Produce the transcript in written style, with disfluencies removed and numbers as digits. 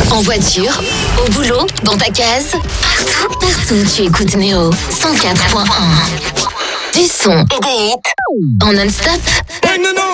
En voiture, au boulot, dans ta case, partout tu écoutes Néo 104.1. Du son et des hits en non-stop.